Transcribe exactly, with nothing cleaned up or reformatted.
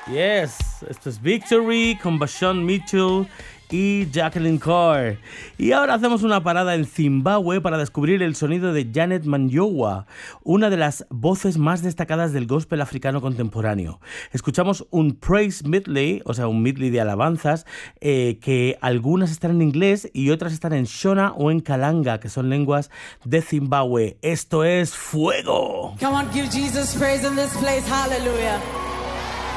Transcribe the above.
Yes, esto es Victory con Vashon Mitchell y Jacqueline Carr. Y ahora hacemos una parada en Zimbabue para descubrir el sonido de Janet Manyowa, una de las voces más destacadas del gospel africano contemporáneo. Escuchamos un praise medley, o sea, un medley de alabanzas, eh, que algunas están en inglés y otras están en Shona o en Kalanga, que son lenguas de Zimbabue. Esto es Fuego. Come on, give Jesus praise in this place. Hallelujah.